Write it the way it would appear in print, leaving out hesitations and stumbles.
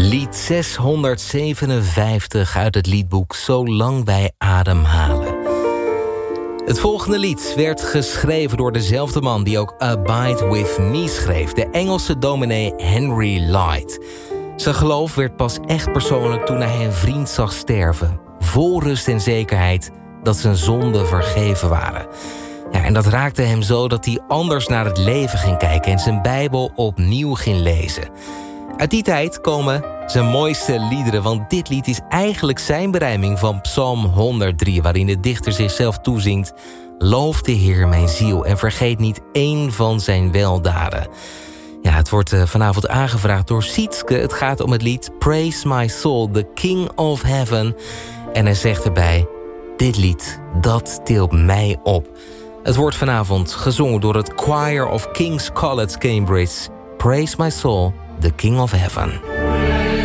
Lied 657 uit het liedboek Zolang wij ademhalen. Het volgende lied werd geschreven door dezelfde man die ook Abide With Me schreef, de Engelse dominee Henry Light. Zijn geloof werd pas echt persoonlijk toen hij een vriend zag sterven, vol rust en zekerheid dat zijn zonden vergeven waren. Ja, en dat raakte hem zo dat hij anders naar het leven ging kijken en zijn Bijbel opnieuw ging lezen. Uit die tijd komen zijn mooiste liederen, want dit lied is eigenlijk zijn berijming van Psalm 103... waarin de dichter zichzelf toezingt: loof de Heer mijn ziel en vergeet niet één van zijn weldaden. Ja, het wordt vanavond aangevraagd door Sietske. Het gaat om het lied Praise My Soul, the King of Heaven. En hij zegt erbij: dit lied, dat tilt mij op. Het wordt vanavond gezongen door het Choir of King's College Cambridge. Praise My Soul, the King of Heaven.